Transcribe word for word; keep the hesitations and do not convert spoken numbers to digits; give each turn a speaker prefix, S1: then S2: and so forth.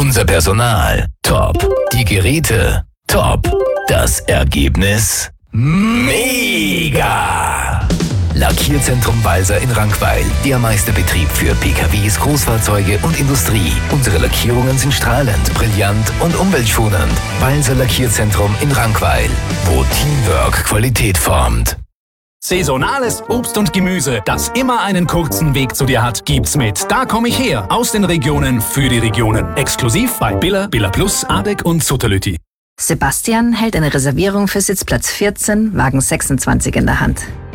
S1: Unser Personal, top. Die Geräte, top. Das Ergebnis, mega! Lackierzentrum Balser in Rankweil. Der Meisterbetrieb für P K Ws, Großfahrzeuge und Industrie. Unsere Lackierungen sind strahlend, brillant und umweltschonend. Balser Lackierzentrum in Rankweil, wo Teamwork Qualität formt.
S2: Saisonales Obst und Gemüse, das immer einen kurzen Weg zu dir hat, gibt's mit Da komm ich her, aus den Regionen für die Regionen. Exklusiv bei Billa, Billa Plus, Adek und Sutterlütti.
S3: Sebastian hält eine Reservierung für Sitzplatz vierzehn, Wagen sechsundzwanzig in der Hand.